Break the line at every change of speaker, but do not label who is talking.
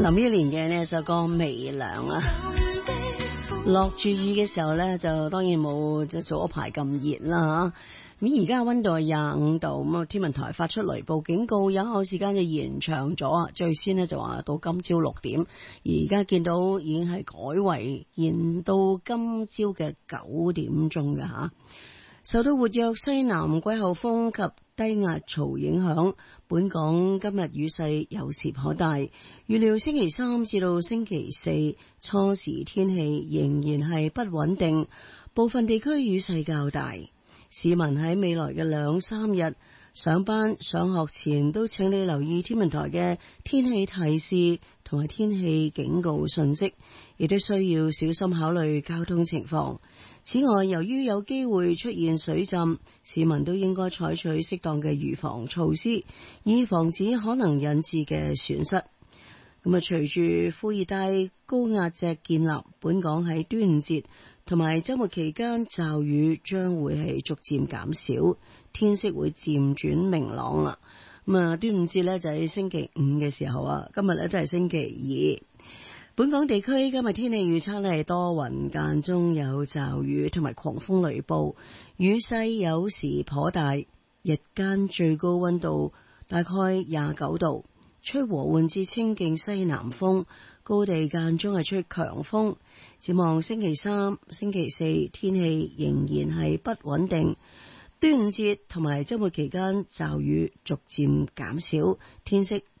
林憶蓮嘅呢首歌《微涼》啊，落住雨嘅時候呢，就當然冇早一排咁熱啦吓。咁而家溫度係25度，咁啊天文台發出雷暴警告，有效時間就延長咗啊。最先呢就話到今朝6點，而家見到已經係改為延到今朝嘅9點鐘嘅吓。受到活躍西南季候風及低壓槽影響，本港今日雨勢有時頗大，預料星期3至到星期4初時天氣仍然係不穩定，部分地區雨勢較大。市民喺未來嘅2-3日上班上學前都請你留意天文台嘅天氣提示同埋天氣警告信息，亦都需要小心考慮交通情況。此外，由於有機會出現水浸，市民都應該採取適當嘅預防措施，以防止可能引致嘅損失。咁啊，隨住副熱帶高壓脊建立，本港喺端午節同埋周末期間驟雨將會係逐漸減少，天色會漸轉明朗啦。咁啊，端午節呢就喺星期5嘅時候啊，今日呢都係星期2。本港地區今日天氣預測係多雲間中有驟雨同埋狂風雷暴，雨勢有時頗大，日間最高溫度大概29度，吹和緩至清勁西南風，高地間中係吹強風。展望星期3、星期4天氣仍然係不穩定，端午節同埋周末期間驟雨逐漸減少，天色